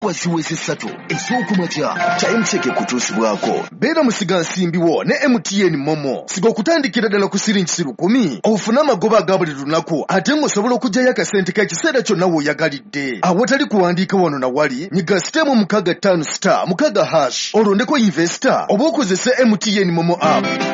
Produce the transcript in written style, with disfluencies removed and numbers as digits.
wasiwesi sato esookumakya kyayimseke kutuusibwako beera musiga nsimbiwo ne MTN Momo siga okutandikira ddala ku siringi 10 ofune amagoba aga buli lunaku ate ng'osobola okuggyayo akasente k'ekiseera kyonna w'oyagalidde awatali kuwandiika wano na wali nyiga sitemu 65*6 olondeko investor oba okozese MTN Momo app.